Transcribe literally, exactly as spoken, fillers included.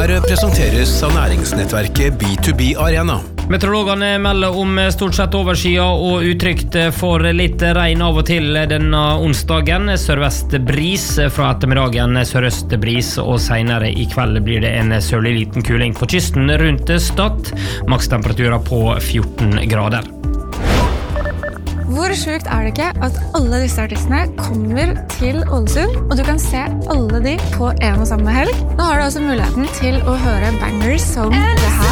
Værmeldingsmålet presenteres av næringsnettverket B to B Arena. Meteorologene melder om stort sett overskya og utrygt for litt regn av og til denne onsdagen. Sørvest bris fra ettermiddagen, sørøst bris, og senere i kveld blir det en sørlig liten kuling på kysten rundt Stad. Makstemperaturer på fjorten grader. Hvor sjukt er det ikke at alle disse artistene kommer til Ålesund, og du kan se alle de på en og samme helg? Nå har du også muligheten til å høre bangers som det her.